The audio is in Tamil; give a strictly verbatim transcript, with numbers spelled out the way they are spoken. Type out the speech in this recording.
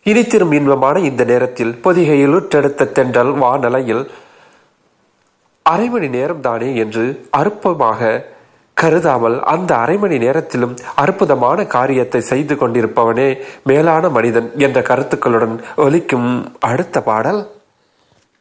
இனித்திரும் இன்பமான இந்த நேரத்தில் பொதிகையில் உற்றெடுத்த தென்றல் வானலையில் அரை மணி நேரம் தானே என்று அற்பமாக கருதாமல் அந்த அரை மணி நேரத்திலும் அற்புதமான காரியத்தை செய்து கொண்டிருப்பவனே மேலான மனிதன் என்ற கருத்துக்களுடன் ஒலிக்கும் அடுத்த பாடல்